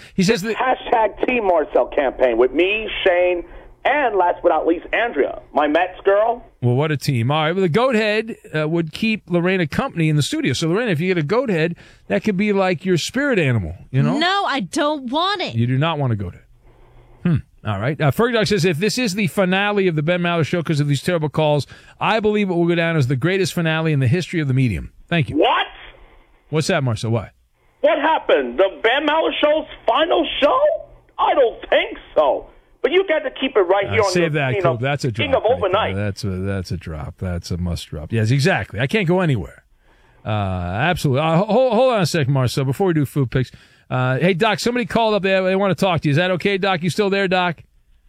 He says that Hashtag Team Marcel campaign with me, Shane, and last but not least, Andrea, my Mets girl. Well, what a team. All right, well, the goat head would keep Lorena company in the studio. So, Lorena, if you get a goat head, that could be like your spirit animal, you know? No, I don't want it. You do not want a goat head. All right. Fergie Dog says, if this is the finale of the Ben Maller Show because of these terrible calls, I believe it will go down as the greatest finale in the history of the medium. Thank you. What? What's that, Marcel? What? What happened? The Ben Maller Show's final show? I don't think so. But you got to keep it right here on save the that, Coop. That's a drop. King of Overnight. That's a drop. That's a must drop. Yes, exactly. I can't go anywhere. Absolutely. Hold on a second, Marcel, before we do food picks. Hey, Doc, somebody called up there. They want to talk to you. Is that okay, Doc? You still there, Doc?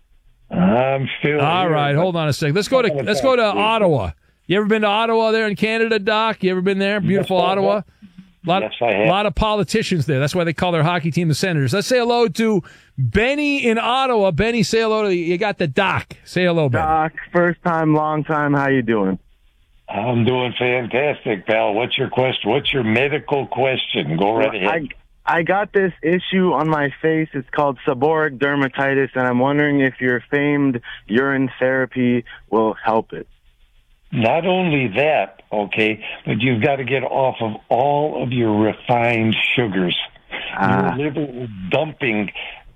I'm still All here. right, hold on a second. Let's go to Ottawa. You ever been to Ottawa there in Canada, Doc? You ever been there? Beautiful Ottawa? Yes, I have. A lot of politicians there. That's why they call their hockey team the Senators. Let's say hello to Benny in Ottawa. Benny, say hello to you. got the Doc. Say hello, Benny. Doc, first time, long time. How you doing? I'm doing fantastic, pal. What's your question? What's your medical question? Go right ahead. I got this issue on my face. It's called seborrheic dermatitis, and I'm wondering if your famed urine therapy will help it. Not only that, okay, but you've got to get off of all of your refined sugars. Your liver is dumping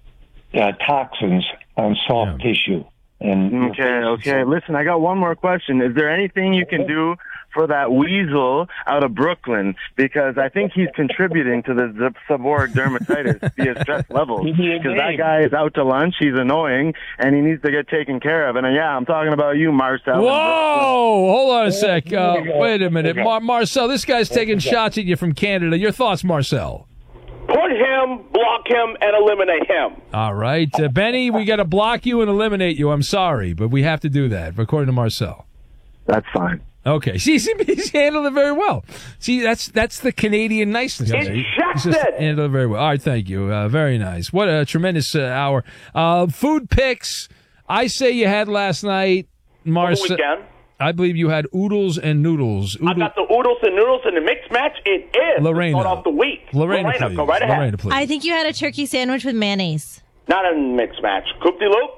toxins on soft tissue. And Okay. Listen, I got one more question. Is there anything you can do for that weasel out of Brooklyn? Because I think he's contributing to the seborrheic dermatitis via stress levels. Because that guy is out to lunch, he's annoying, and he needs to get taken care of. And I'm talking about you, Marcel. Whoa! Hold on a sec. Wait a minute. Marcel, this guy's taking shots at you from Canada. Your thoughts, Marcel? Put him, block him, and eliminate him. All right. Benny, we got to block you and eliminate you. I'm sorry, but we have to do that, according to Marcel. That's fine. Okay. See, he's handled it very well. See, that's the Canadian niceness. He's just handled it very well. All right, thank you. Very nice. What a tremendous hour. Food picks. I say you had last night, Marcel. I believe you had oodles and noodles. I got the oodles and noodles in the mixed match. It is. Lorena. Start off the week. Lorena, go right ahead. Lorena, please. I think you had a turkey sandwich with mayonnaise. Not a mixed match. Coupe de Loop.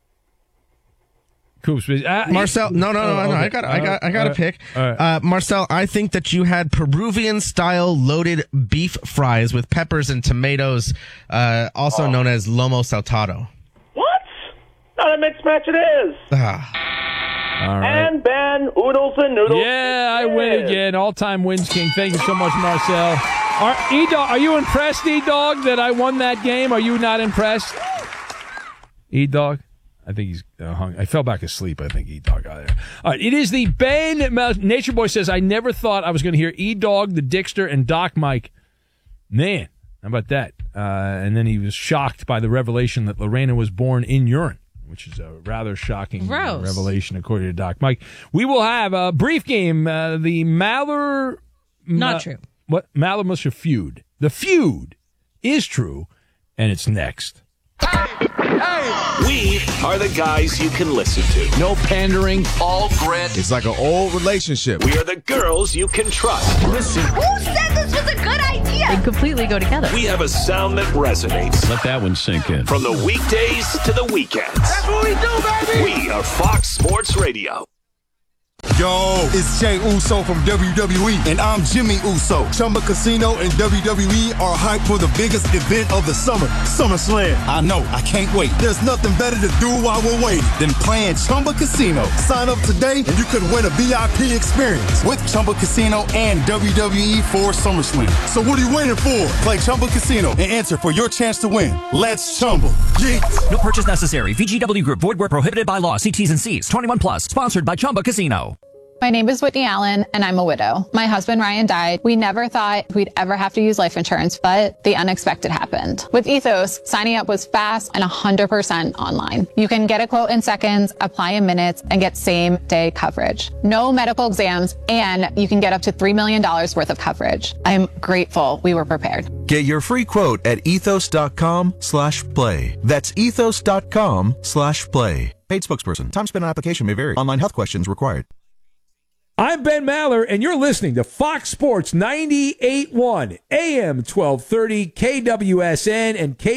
Coops, Marcel, no. I got a pick. Right. Marcel, I think that you had Peruvian-style loaded beef fries with peppers and tomatoes, also known as lomo saltado. What? Not a mixed match. It is. All right. And Ben, oodles and noodles. Yeah, I win again. All-time wins king. Thank you so much, Marcel. Are you impressed, E-Dog, that I won that game? Are you not impressed? E-Dog? I think he's hung. I fell back asleep. I think E-Dog got there. All right, it is the Ben. Nature Boy says, I never thought I was going to hear E-Dog, the Dickster, and Doc Mike. Man, how about that? And then he was shocked by the revelation that Lorena was born in urine, which is a rather shocking revelation, according to Doc Mike. We will have a brief game. The Maller... Not true. What? Maller Militia feud. The feud is true, and it's next. We are the guys you can listen to. No pandering, all grit. It's like an old relationship. We are the girls you can trust. Listen. Who said this was a good idea? They completely go together. We have a sound that resonates. Let that one sink in. From the weekdays to the weekends. That's what we do, baby. We are Fox Sports Radio. Yo, it's Jay Uso from WWE, and I'm Jimmy Uso. Chumba Casino and WWE are hyped for the biggest event of the summer, SummerSlam. I know, I can't wait. There's nothing better to do while we're waiting than playing Chumba Casino. Sign up today, and you could win a VIP experience with Chumba Casino and WWE for SummerSlam. So what are you waiting for? Play Chumba Casino and enter for your chance to win. Let's Chumba. Yeah. No purchase necessary. VGW Group. Void where prohibited by law. See T's and C's. 21 plus. Sponsored by Chumba Casino. My name is Whitney Allen, and I'm a widow. My husband, Ryan, died. We never thought we'd ever have to use life insurance, but the unexpected happened. With Ethos, signing up was fast and 100% online. You can get a quote in seconds, apply in minutes, and get same-day coverage. No medical exams, and you can get up to $3 million worth of coverage. I'm grateful we were prepared. Get your free quote at ethos.com/play. That's ethos.com/play. Paid spokesperson. Time spent on application may vary. Online health questions required. I'm Ben Maller, and you're listening to Fox Sports 98.1 AM 1230 KWSN and